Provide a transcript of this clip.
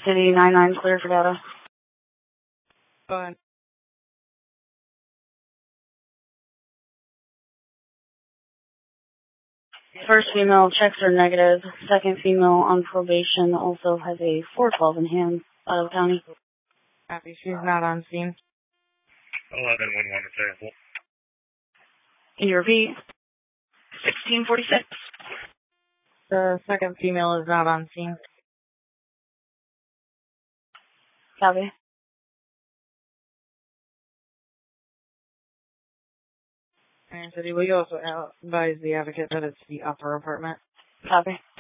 City 99 clear for data. Go ahead. First female checks are negative. Second female on probation also has a 412 in hand out of county. Copy. She's not on scene. 1111 sample. Can you repeat? 1646. The second female is not on scene. Copy. And City, will you also advise the advocate that it's the upper apartment? Copy.